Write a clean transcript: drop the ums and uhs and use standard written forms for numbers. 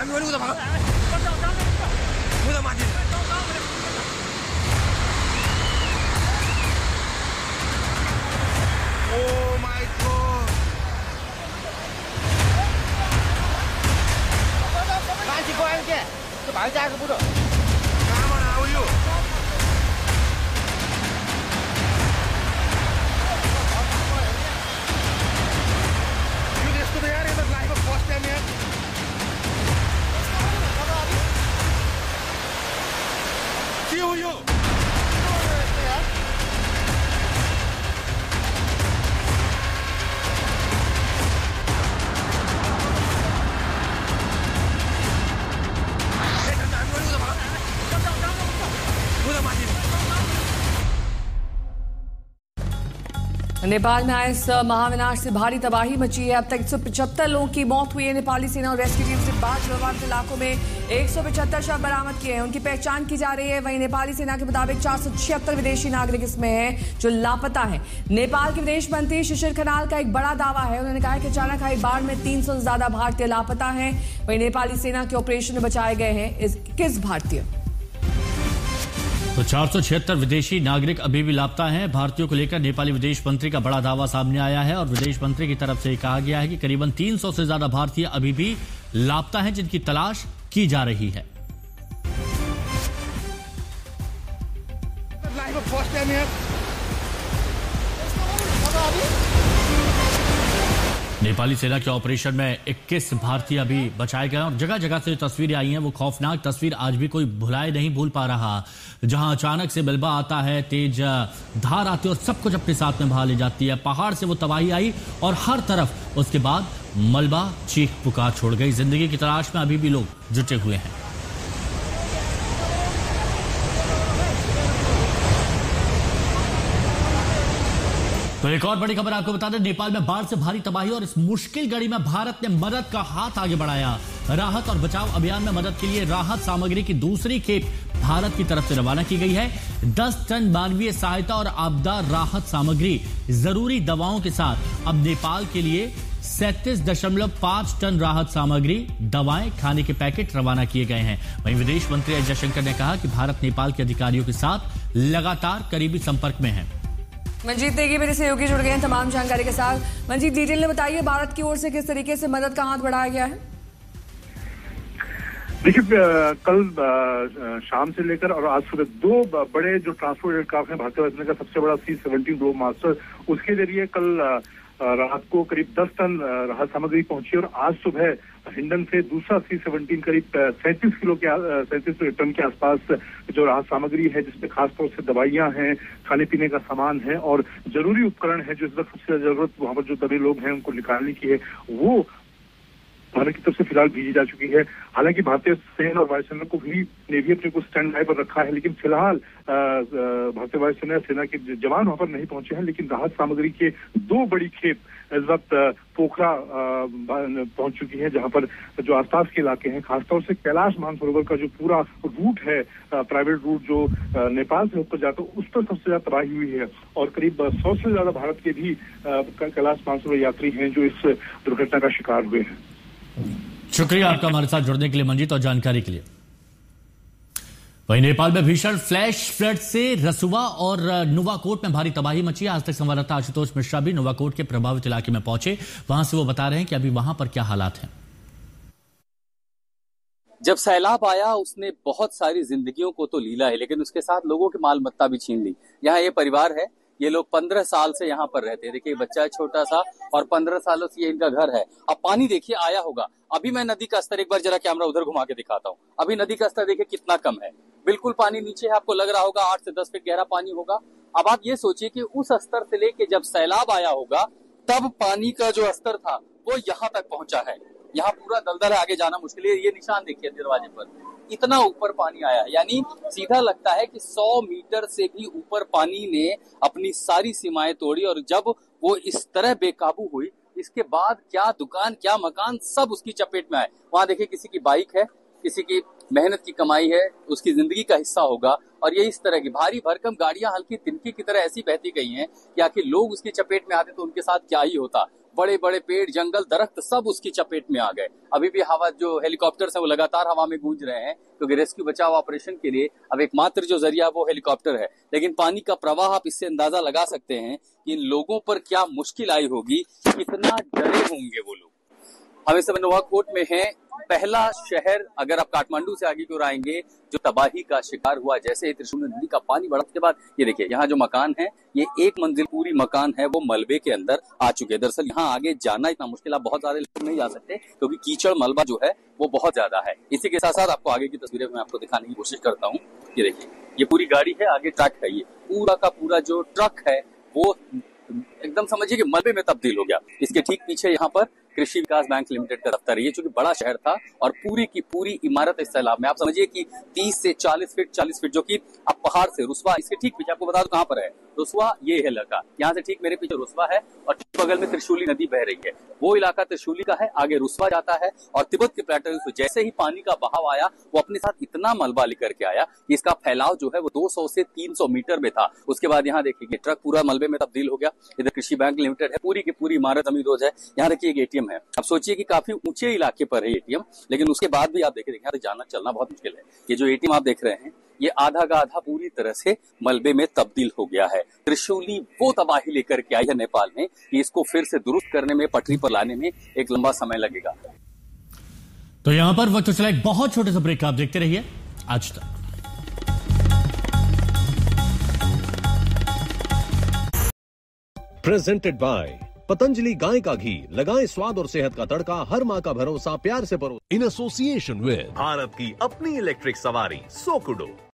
नेपाल में आए इस महाविनाश से भारी तबाही मची है। अब तक 175 लोगों की मौत हुई है। नेपाली सेना और रेस्क्यू टीम से बाढ़ प्रभावित इलाकों में 175 शव बरामद किए हैं, उनकी पहचान की जा रही है। वहीं नेपाली सेना के मुताबिक 476 विदेशी नागरिक इसमें हैं जो लापता हैं। नेपाल के विदेश मंत्री शिशिर खनाल का एक बड़ा दावा है। उन्होंने कहा कि अचानक आई बाढ़ में 300 से ज्यादा भारतीय लापता हैं। वहीं नेपाली सेना के ऑपरेशन में बचाए गए हैं 21 भारतीय। तो 476 विदेशी नागरिक अभी भी लापता हैं। भारतीयों को लेकर नेपाली विदेश मंत्री का बड़ा दावा सामने आया है और विदेश मंत्री की तरफ से कहा गया है कि करीबन 300 से ज्यादा भारतीय अभी भी लापता हैं, जिनकी तलाश की जा रही है। नेपाली सेना के ऑपरेशन में 21 भारतीय अभी बचाए गए और जगह जगह से जो तस्वीरें आई हैं वो खौफनाक तस्वीर आज भी कोई नहीं भूल पा रहा। जहां अचानक से मलबा आता है, तेज धार आती है और सब कुछ अपने साथ में बहा ले जाती है। पहाड़ से वो तबाही आई और हर तरफ उसके बाद मलबा चीख पुकार छोड़ गई। जिंदगी की तलाश में अभी भी लोग जुटे हुए हैं। तो एक और बड़ी खबर आपको बता दें, नेपाल में बाढ़ से भारी तबाही और इस मुश्किल घड़ी में भारत ने मदद का हाथ आगे बढ़ाया। राहत और बचाव अभियान में मदद के लिए राहत सामग्री की दूसरी खेप भारत की तरफ से रवाना की गई है। 10 टन मानवीय सहायता और आपदा राहत सामग्री जरूरी दवाओं के साथ अब नेपाल के लिए 37.5 टन राहत सामग्री, दवाएं, खाने के पैकेट रवाना किए गए हैं। वहीं विदेश मंत्री एस जयशंकर ने कहा कि भारत नेपाल के अधिकारियों के साथ लगातार करीबी संपर्क में है। मंजीत नेगी मेरे सहयोगी जुड़ गए हैं तमाम जानकारी के साथ। मंजीत, डिटेल में बताइए भारत की ओर से किस तरीके से मदद का हाथ बढ़ाया गया है? देखिए, कल शाम से लेकर और आज सुबह 2 बड़े जो ट्रांसपोर्ट एयरक्राफ्ट हैं भारतीय वायुसेना का सबसे बड़ा C-17 ग्लोबमास्टर, उसके जरिए कल रात को करीब 10 टन राहत सामग्री पहुंची और आज सुबह हिंडन से दूसरा C-17 करीब 37 टन के आसपास जो राहत सामग्री है, जिसमें खासतौर से दवाइयां हैं, खाने पीने का सामान है और जरूरी उपकरण है जो इस वक्त सबसे जरूरत वहां पर जो दबे लोग हैं उनको निकालने की है, वो भारत की तरफ से फिलहाल भेजी जा चुकी है। हालांकि भारतीय सेना और वायुसेना को भी नेवी अपने को स्टैंड बाय पर रखा है, लेकिन फिलहाल भारतीय वायुसेना सेना के जवान वहां पर नहीं पहुंचे हैं। लेकिन राहत सामग्री के 2 बड़ी खेप इस वक्त पोखरा पहुंच चुकी है, जहां पर जो आसपास के इलाके हैं, खासतौर से कैलाश मानसरोवर का जो पूरा रूट है, प्राइवेट रूट जो नेपाल से होकर जाता है, उस पर सबसे ज्यादा तबाही हुई है और करीब 100 से ज्यादा भारत के भी कैलाश मानसरोवर यात्री हैं जो इस दुर्घटना का शिकार हुए हैं। शुक्रिया आपका हमारे साथ जुड़ने के लिए मंजीत और जानकारी के लिए। वहीं नेपाल में भीषण फ्लैश फ्लड से रसुवा और नुवाकोट में भारी तबाही मची। आज तक संवाददाता आशुतोष मिश्रा भी नुवाकोट के प्रभावित इलाके में पहुंचे। वहां से वो बता रहे हैं कि अभी वहां पर क्या हालात हैं। जब सैलाब आया उसने बहुत सारी जिंदगियों को तो लीला है, लेकिन उसके साथ लोगों की माल मत्ता भी छीन ली। यहाँ ये परिवार है, ये लोग 15 साल से यहाँ पर रहते हैं। देखिए बच्चा है छोटा सा और 15 सालों से ये इनका घर है। अब पानी देखिए आया होगा। अभी मैं नदी का स्तर एक बार जरा कैमरा उधर घुमा के दिखाता हूँ। अभी नदी का स्तर देखिए कितना कम है, बिल्कुल पानी नीचे है। आपको लग रहा होगा 8 से 10 फीट गहरा पानी होगा। अब आप ये सोचिए कि उस स्तर से लेके जब सैलाब आया होगा तब पानी का जो स्तर था वो यहाँ तक पहुंचा है। यहाँ पूरा दलदल है, आगे जाना मुश्किल है। ये निशान देखिए दरवाजे पर, इतना ऊपर पानी आया, यानी सीधा लगता है कि 100 मीटर से भी ऊपर पानी ने अपनी सारी सीमाएं तोड़ी। और जब वो इस तरह बेकाबू हुई, इसके बाद क्या दुकान क्या मकान सब उसकी चपेट में आए। वहां देखिए किसी की बाइक है, किसी की मेहनत की कमाई है, उसकी जिंदगी का हिस्सा होगा। और ये इस तरह की भारी भरकम गाड़ियां हल्की तिनकी की तरह ऐसी बहती गई हैं कि आखिर लोग उसकी चपेट में आते तो उनके साथ क्या ही होता। बड़े बड़े पेड़, जंगल, दरख्त सब उसकी चपेट में आ गए। अभी भी हवा, जो हेलीकॉप्टर्स हैं वो लगातार हवा में गूंज रहे हैं, क्योंकि रेस्क्यू बचाव ऑपरेशन के लिए अब एकमात्र जो जरिया वो हेलीकॉप्टर है। लेकिन पानी का प्रवाह, आप इससे अंदाजा लगा सकते हैं कि इन लोगों पर क्या मुश्किल आई होगी, कितना डरे होंगे वो लोग। हम इस समय नोवाकोट में हैं, पहला शहर। अगर आप काठमांडू से आगे की ओर आएंगे, जो तबाही का शिकार हुआ, जैसे ही त्रिशूली नदी का पानी बढ़ने के बाद ये देखिए यहाँ जो मकान है, ये एक मंजिल पूरी मकान है, वो मलबे के अंदर आ चुके हैं। दरअसल यहाँ आगे जाना इतना मुश्किल, आप बहुत सारे लोग नहीं जा सकते क्योंकि कीचड़ मलबा जो है वो बहुत ज्यादा है। इसी के साथ साथ आपको आगे की तस्वीरें मैं आपको दिखाने की कोशिश करता हूँ। ये देखिए, ये पूरी गाड़ी है, आगे ट्रक है, ये पूरा का पूरा जो ट्रक है वो एकदम समझिए कि मलबे में तब्दील हो गया। इसके ठीक पीछे यहाँ पर कृषि विकास बैंक लिमिटेड का दफ्तर है। ये चूंकि बड़ा शहर था और पूरी की पूरी इमारत इस सैलाब में, आप समझिए कि 30 से 40 फीट, जो कि अब पहाड़ से रुस्वा, इसके ठीक पीछे आपको बता दो कहां पर है रुस्वा, ये है इलाका। यहाँ से ठीक मेरे पीछे रुस्वा है और ठीक बगल में त्रिशूली नदी बह रही है। वो इलाका त्रिशूली का है, आगे रुस्वा जाता है और तिब्बत के प्लेटो से जैसे ही पानी का बहाव आया, वो अपने साथ इतना मलबा लेकर के आया कि इसका फैलाव जो है वो 200 से 300 मीटर में था। उसके बाद यहाँ देखिए ट्रक पूरा मलबे में तब्दील हो गया। इधर कृषि बैंक लिमिटेड है, पूरी की पूरी इमारत अमीर रोज है। यहाँ देखिए एक एटीएम है। अब सोचिए कि काफी ऊंचे इलाके पर है एटीएम, लेकिन उसके बाद भी आप देखिए यहाँ से जाना चलना बहुत मुश्किल है। ये जो एटीएम आप देख रहे हैं, ये आधा का आधा पूरी तरह से मलबे में तब्दील हो गया है। त्रिशूली वो तबाही लेकर के आई है नेपाल में कि इसको फिर से दुरुस्त करने में, पटरी पर लाने में एक लंबा समय लगेगा। तो यहां पर वक्त चला एक बहुत छोटे से ब्रेक, आप देखते रहिए आज तक। प्रेजेंटेड बाय पतंजलि गाय का घी, लगाएं स्वाद और सेहत का तड़का, हर माँ का भरोसा प्यार से परो। इन एसोसिएशन विद भारत की अपनी इलेक्ट्रिक सवारी सोकुडो।